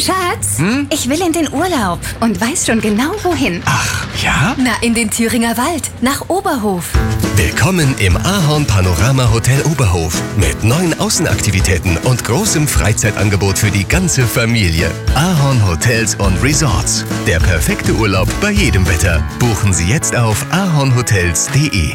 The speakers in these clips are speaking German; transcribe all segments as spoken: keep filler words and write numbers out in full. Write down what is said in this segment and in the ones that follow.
Schatz, Hm? ich will in den Urlaub und weiß schon genau wohin. Ach, ja? Na, in den Thüringer Wald, nach Oberhof. Willkommen im Ahorn Panorama Hotel Oberhof mit neuen Außenaktivitäten und großem Freizeitangebot für die ganze Familie. Ahorn Hotels und Resorts. Der perfekte Urlaub bei jedem Wetter. Buchen Sie jetzt auf ahornhotels punkt de.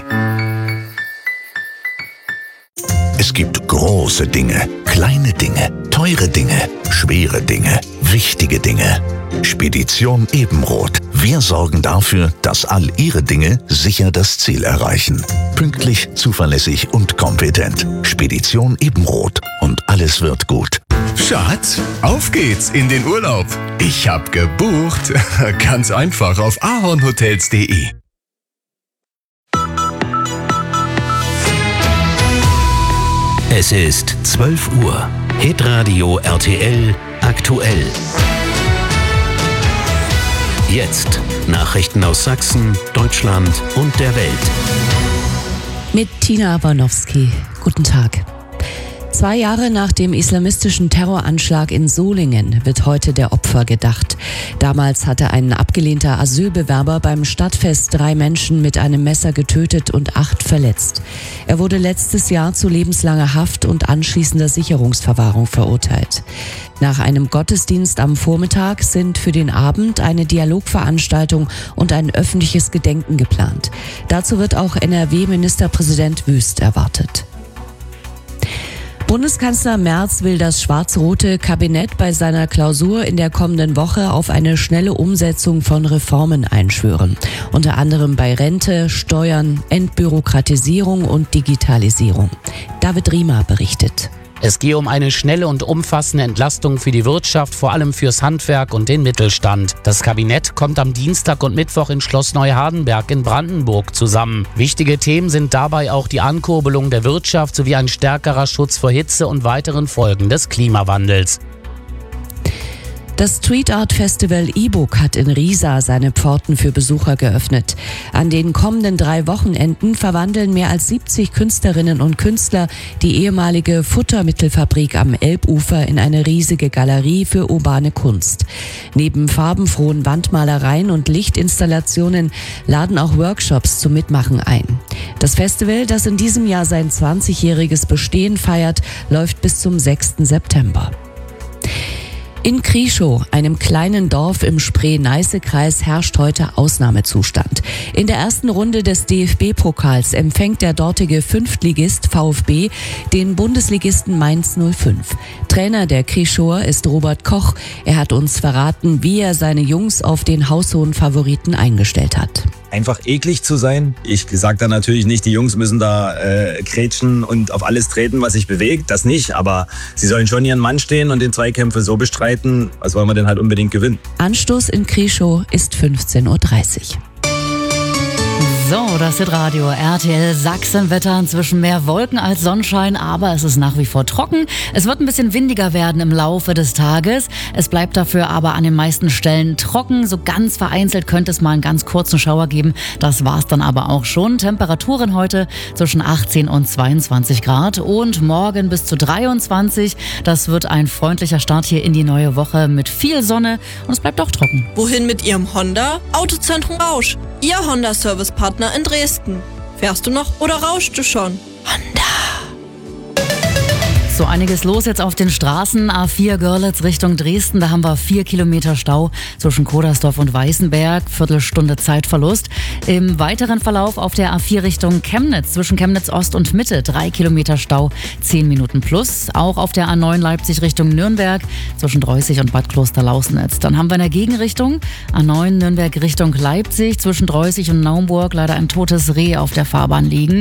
Es gibt große Dinge, kleine Dinge, teure Dinge, schwere Dinge, wichtige Dinge. Spedition Ebenroth. Wir sorgen dafür, dass all Ihre Dinge sicher das Ziel erreichen. Pünktlich, zuverlässig und kompetent. Spedition Ebenroth. Und alles wird gut. Schatz, auf geht's in den Urlaub. Ich hab gebucht. Ganz einfach auf ahornhotels punkt de. Es ist zwölf Uhr. Hitradio R T L aktuell. Jetzt Nachrichten aus Sachsen, Deutschland und der Welt. Mit Tina Warnowski. Guten Tag. Zwei Jahre nach dem islamistischen Terroranschlag in Solingen wird heute der Opfer gedacht. Damals hatte ein abgelehnter Asylbewerber beim Stadtfest drei Menschen mit einem Messer getötet und acht verletzt. Er wurde letztes Jahr zu lebenslanger Haft und anschließender Sicherungsverwahrung verurteilt. Nach einem Gottesdienst am Vormittag sind für den Abend eine Dialogveranstaltung und ein öffentliches Gedenken geplant. Dazu wird auch N R W-Ministerpräsident Wüst erwartet. Bundeskanzler Merz will das schwarz-rote Kabinett bei seiner Klausur in der kommenden Woche auf eine schnelle Umsetzung von Reformen einschwören. Unter anderem bei Rente, Steuern, Entbürokratisierung und Digitalisierung. David Riemer berichtet. Es gehe um eine schnelle und umfassende Entlastung für die Wirtschaft, vor allem fürs Handwerk und den Mittelstand. Das Kabinett kommt am Dienstag und Mittwoch in Schloss Neuhardenberg in Brandenburg zusammen. Wichtige Themen sind dabei auch die Ankurbelung der Wirtschaft sowie ein stärkerer Schutz vor Hitze und weiteren Folgen des Klimawandels. Das Street Art Festival E-Book hat in Riesa seine Pforten für Besucher geöffnet. An den kommenden drei Wochenenden verwandeln mehr als siebzig Künstlerinnen und Künstler die ehemalige Futtermittelfabrik am Elbufer in eine riesige Galerie für urbane Kunst. Neben farbenfrohen Wandmalereien und Lichtinstallationen laden auch Workshops zum Mitmachen ein. Das Festival, das in diesem Jahr sein zwanzigjähriges Bestehen feiert, läuft bis zum sechsten September. In Krieschow, einem kleinen Dorf im Spree-Neiße-Kreis, herrscht heute Ausnahmezustand. In der ersten Runde des D F B-Pokals empfängt der dortige Fünftligist VfB den Bundesligisten Mainz null fünf. Trainer der Krieschower ist Robert Koch. Er hat uns verraten, wie er seine Jungs auf den haushohen Favoriten eingestellt hat. Einfach eklig zu sein. Ich sage dann natürlich nicht, die Jungs müssen da äh, kretschen und auf alles treten, was sich bewegt. Das nicht, aber sie sollen schon ihren Mann stehen und den Zweikämpfe so bestreiten, was wollen wir denn halt unbedingt gewinnen. Anstoß in Krieschow ist fünfzehn Uhr dreißig. So, das ist Radio R T L Sachsenwetter. Inzwischen mehr Wolken als Sonnenschein, aber es ist nach wie vor trocken. Es wird ein bisschen windiger werden im Laufe des Tages. Es bleibt dafür aber an den meisten Stellen trocken. So ganz vereinzelt könnte es mal einen ganz kurzen Schauer geben. Das war's dann aber auch schon. Temperaturen heute zwischen achtzehn und zweiundzwanzig Grad und morgen bis zu dreiundzwanzig. Das wird ein freundlicher Start hier in die neue Woche mit viel Sonne und es bleibt auch trocken. Wohin mit Ihrem Honda? Autozentrum Rausch. Ihr Honda-Service-Partner in Dresden. Fährst du noch oder rauschst du schon? Honda. So einiges los jetzt auf den Straßen. A vier Görlitz Richtung Dresden. Da haben wir vier Kilometer Stau zwischen Kodersdorf und Weißenberg. Viertelstunde Zeitverlust. Im weiteren Verlauf auf der A vier Richtung Chemnitz zwischen Chemnitz Ost und Mitte. Drei Kilometer Stau, zehn Minuten plus. Auch auf der A neun Leipzig Richtung Nürnberg zwischen Dreußig und Bad Klosterlausnitz. Dann haben wir in der Gegenrichtung A neun Nürnberg Richtung Leipzig zwischen Dreußig und Naumburg leider ein totes Reh auf der Fahrbahn liegen.